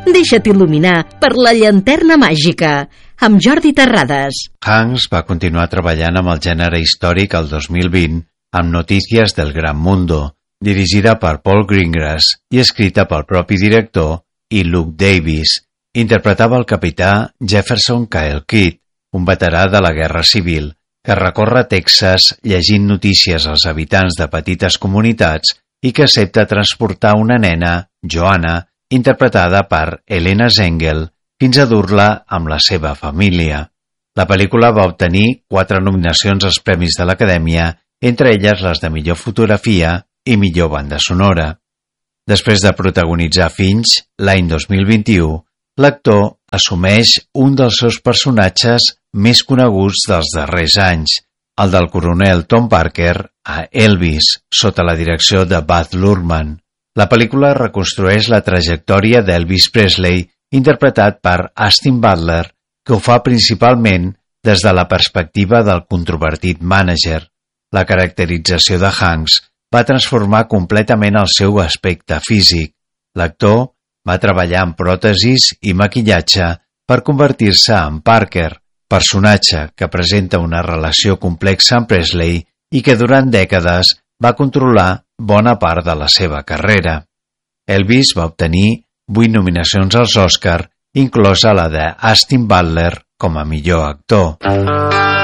Deixa't il·luminar per la llanterna màgica, amb Jordi Terrades. Hanks va continuar treballant amb el gènere històric el 2020 amb Notícies del Gran Mundo, dirigida per Paul Greengrass i escrita pel propi director i Luke Davis. Interpretava el capità Jefferson Kyle Kidd, un veterà de la Guerra Civil, que recorre Texas llegint notícies als habitants de petites comunitats i que accepta transportar una nena, Joanna, interpretada per Helena Zengel, fins a dur-la amb la seva família. La pel·lícula va obtenir 4 nominacions als Premis de l'Acadèmia, entre elles les de millor fotografia i millor banda sonora. Després de protagonitzar Finch, l'any 2021, l'actor assumeix un dels seus personatges més coneguts dels darrers anys, el del coronel Tom Parker a Elvis, sota la direcció de Baz Luhrmann. La pel·lícula reconstrueix la trajectòria d'Elvis Presley, interpretat per Austin Butler, que ho fa principalment des de la perspectiva del controvertit mànager. La caracterització de Hanks va transformar completament el seu aspecte físic. L'actor va treballar amb pròtesis i maquillatge per convertir-se en Parker, personatge que presenta una relació complexa amb Presley i que durant dècades va controlar bona part de la seva carrera. Elvis va obtenir 8 nominacions als Oscar, inclosa la de Austin Butler com a millor actor.